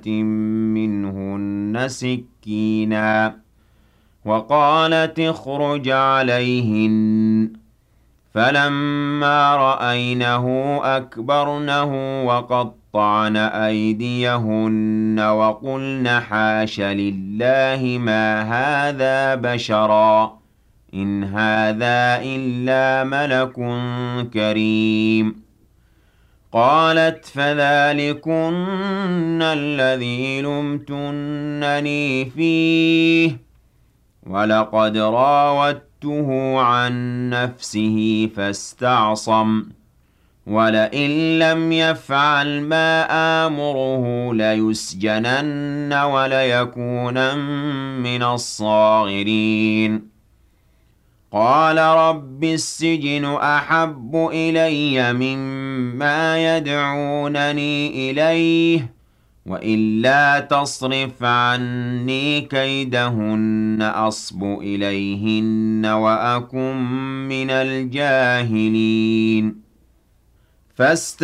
منهن سكينا وقالت اخرج عليهن فلما رأينه أكبرنه وقطعن أيديهن وقلن حاش لله ما هذا بشرا إن هذا إلا ملك كريم قالت فذلكن الذي لمتنني فيه ولقد راودته عن نفسه فاستعصم ولئن لم يفعل ما آمره ليسجنن وليكونن من الصاغرين قال رب السجن أحب إلي مما يدعونني إليه وإلا تصرف عني كيدهن أصب إليهن وأكن من الجاهلين